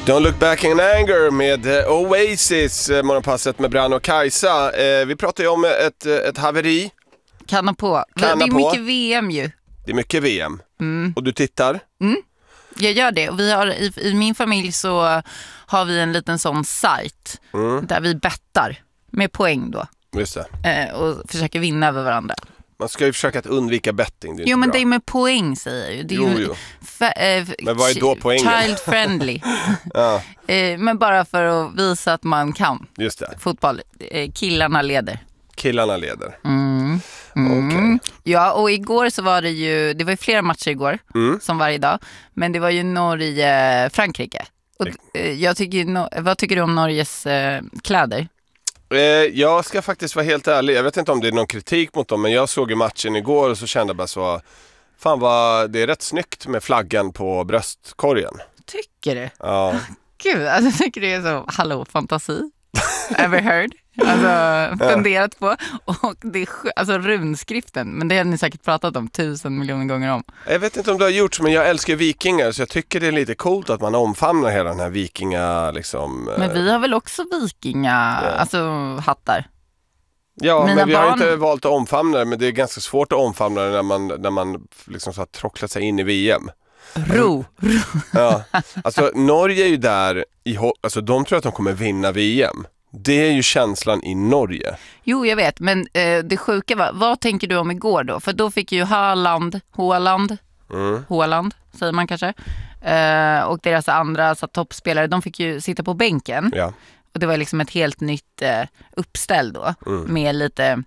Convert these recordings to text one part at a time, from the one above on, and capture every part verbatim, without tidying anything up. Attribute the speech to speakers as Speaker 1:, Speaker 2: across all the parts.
Speaker 1: Don't look back in anger med Oasis, morgonpasset med Brann och Kajsa. Eh, vi pratar ju om ett, ett haveri.
Speaker 2: Kanna på.
Speaker 1: Kanna
Speaker 2: det är
Speaker 1: på.
Speaker 2: mycket V M ju.
Speaker 1: Det är mycket V M.
Speaker 2: Mm.
Speaker 1: Och du tittar?
Speaker 2: Mm. Jag gör det. Och vi har, i, i min familj så har vi en liten sån sajt
Speaker 1: Mm.
Speaker 2: där vi bettar med poäng då.
Speaker 1: Just det.
Speaker 2: Eh, och försöker vinna över varandra.
Speaker 1: Man ska ju försöka att undvika betting. Det är
Speaker 2: Jo,
Speaker 1: inte
Speaker 2: men
Speaker 1: bra.
Speaker 2: det är med poäng, säger jag ju. Det är
Speaker 1: Jo,
Speaker 2: ju
Speaker 1: jo.
Speaker 2: Fa- eh,
Speaker 1: Men vad är då poängen?
Speaker 2: Child friendly.
Speaker 1: Ja,
Speaker 2: eh, men bara för att visa att man kan
Speaker 1: just det.
Speaker 2: fotboll. Eh, killarna leder.
Speaker 1: Killarna leder.
Speaker 2: Mm. Mm.
Speaker 1: Okej.
Speaker 2: Ja, och igår så var det ju, det var ju flera matcher igår,
Speaker 1: Mm.
Speaker 2: som varje dag. Men det var ju Norge-Frankrike. Och eh, jag tycker, no, vad tycker du om Norges eh, kläder?
Speaker 1: Eh, jag ska faktiskt vara helt ärlig. Jag vet inte om det är någon kritik mot dem, men jag såg ju matchen igår och så kände jag bara så, fan vad, det är rätt snyggt med flaggan på bröstkorgen.
Speaker 2: Tycker du?
Speaker 1: Ja.
Speaker 2: Gud, alltså, jag tycker det är så, hallå, fantasi. Ever heard? Alltså, funderat på. Och det är skö- alltså runskriften, men det har ni säkert pratat om tusen miljoner gånger om.
Speaker 1: Jag vet inte om det har gjorts, men jag älskar vikingar, så jag tycker det är lite coolt att man omfamnar hela den här vikinga liksom.
Speaker 2: Men vi har väl också vikinga,
Speaker 1: Ja.
Speaker 2: alltså hattar.
Speaker 1: Ja,
Speaker 2: Mina
Speaker 1: men vi har
Speaker 2: barn-
Speaker 1: inte valt att omfamna det, men det är ganska svårt att omfamna det när man, när man liksom så har trocklat sig in i V M.
Speaker 2: Ro.
Speaker 1: Ja. Alltså Norge är ju där, i, ho- alltså de tror att de kommer vinna V M. Det är ju känslan i Norge.
Speaker 2: Jo, jag vet, men eh, det sjuka var, vad tänker du om igår då? För då fick ju Haaland, Haaland,
Speaker 1: Mm.
Speaker 2: Haaland säger man kanske, eh, och deras andra så, toppspelare, de fick ju sitta på bänken.
Speaker 1: Ja.
Speaker 2: Och det var liksom ett helt nytt eh, uppställ då,
Speaker 1: Mm.
Speaker 2: med lite,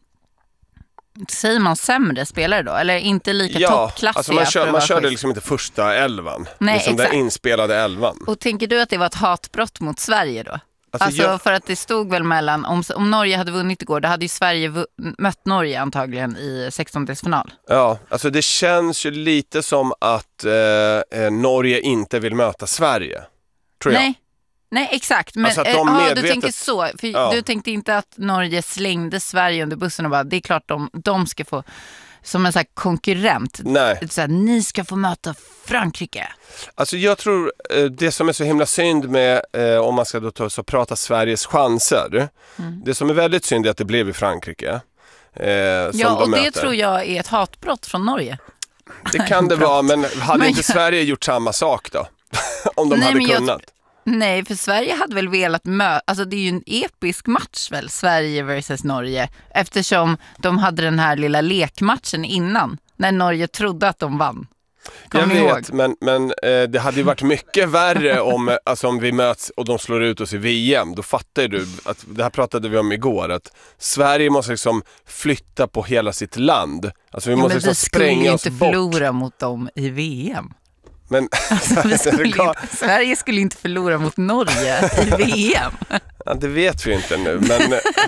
Speaker 2: säger man sämre spelare då? Eller inte lika
Speaker 1: Ja,
Speaker 2: toppklassiga?
Speaker 1: alltså man,
Speaker 2: för
Speaker 1: kör,
Speaker 2: att
Speaker 1: man
Speaker 2: vara
Speaker 1: körde
Speaker 2: schysst.
Speaker 1: liksom inte första elvan.
Speaker 2: Nej,
Speaker 1: liksom den
Speaker 2: exakt.
Speaker 1: inspelade elvan.
Speaker 2: Och tänker du att det var ett hatbrott mot Sverige då?
Speaker 1: Alltså,
Speaker 2: Alltså
Speaker 1: jag,
Speaker 2: för att det stod väl mellan, om, om Norge hade vunnit igår, då hade ju Sverige vu- mött Norge antagligen i sextondelsfinal.
Speaker 1: ja, alltså det känns ju lite som att eh, eh, Norge inte vill möta Sverige. Tror jag.
Speaker 2: Nej, nej exakt. Men
Speaker 1: Alltså att
Speaker 2: eh,
Speaker 1: de
Speaker 2: ja,
Speaker 1: medvetet-
Speaker 2: du tänker så. För
Speaker 1: Ja.
Speaker 2: du tänkte inte att Norge slängde Sverige under bussen och bara, det är klart de, de ska få, som en sån här konkurrent.
Speaker 1: Nej.
Speaker 2: Så här, ni ska få möta Frankrike.
Speaker 1: Alltså jag tror eh, det som är så himla synd med, eh, om man ska då ta, så prata Sveriges chanser.
Speaker 2: Mm.
Speaker 1: Det som är väldigt synd är att det blev i Frankrike. Eh, som
Speaker 2: Ja,
Speaker 1: de
Speaker 2: och det
Speaker 1: möter.
Speaker 2: tror jag är ett hatbrott från Norge.
Speaker 1: Det kan det vara, men hade
Speaker 2: Men
Speaker 1: inte
Speaker 2: jag-
Speaker 1: Sverige gjort samma sak då? Om de
Speaker 2: Nej,
Speaker 1: hade
Speaker 2: men jag-
Speaker 1: kunnat.
Speaker 2: Nej, för Sverige hade väl velat möta, alltså det är ju en episk match väl, Sverige versus Norge, eftersom de hade den här lilla lekmatchen innan, när Norge trodde att de vann.
Speaker 1: Jag
Speaker 2: Kommer ni ihåg?
Speaker 1: vet, men, men eh, det hade ju varit mycket värre om, eh, alltså, om vi möts och de slår ut oss i V M. Då fattar du, att, det här pratade vi om igår, att Sverige måste liksom flytta på hela sitt land. Alltså vi
Speaker 2: Ja,
Speaker 1: måste
Speaker 2: men
Speaker 1: liksom
Speaker 2: vi skulle ju
Speaker 1: spränga oss
Speaker 2: inte
Speaker 1: bort.
Speaker 2: förlora mot dem i V M.
Speaker 1: Men,
Speaker 2: Alltså, vi skulle inte, Sverige skulle inte förlora mot Norge i V M.
Speaker 1: ja, det vet vi inte nu, men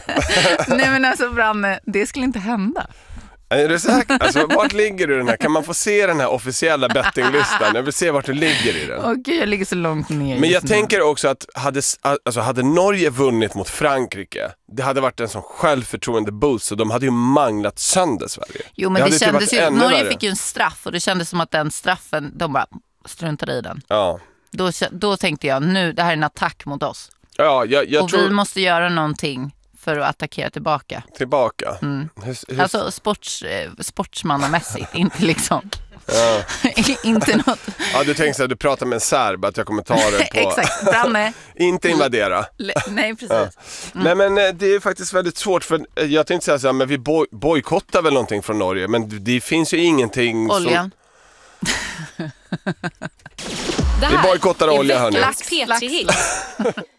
Speaker 2: Nej men alltså Branne, det skulle inte hända.
Speaker 1: är du säker? Alltså, vart ligger du i den här? Kan man få se den här officiella bettinglistan? Jag vill se vart du ligger i den.
Speaker 2: Åh gud, jag ligger så långt ner.
Speaker 1: Men jag
Speaker 2: just nu.
Speaker 1: tänker också att hade, alltså hade Norge vunnit mot Frankrike, det hade varit en sån självförtroende boost, så de hade ju manglat sönder Sverige.
Speaker 2: Jo men
Speaker 1: hade
Speaker 2: det
Speaker 1: typ
Speaker 2: kändes
Speaker 1: varit
Speaker 2: ju,
Speaker 1: ännu
Speaker 2: Norge
Speaker 1: värre.
Speaker 2: fick ju en straff och det kändes som att den straffen, de bara struntade i den.
Speaker 1: Ja,
Speaker 2: Då, då tänkte jag, nu, det här är en attack mot oss.
Speaker 1: ja jag, jag
Speaker 2: och
Speaker 1: tror
Speaker 2: vi måste göra någonting för att attackera tillbaka.
Speaker 1: tillbaka.
Speaker 2: Mm.
Speaker 1: Hur, hur,
Speaker 2: Alltså sports, eh, sportsmannamässigt, inte liksom,
Speaker 1: ja.
Speaker 2: inte något.
Speaker 1: ja, du tänker så här, du pratar med en serb att jag kommer ta det på...
Speaker 2: Exakt, Branne.
Speaker 1: Inte invadera.
Speaker 2: Le- Nej, precis.
Speaker 1: Ja. Nej, men eh, det är faktiskt väldigt svårt, för eh, jag tänkte säga så här, men vi boj- bojkottar väl någonting från Norge, men det finns ju ingenting
Speaker 2: Oljan.
Speaker 1: som... Vi bojkottar olja, hörni.
Speaker 3: Lax P tre Hit.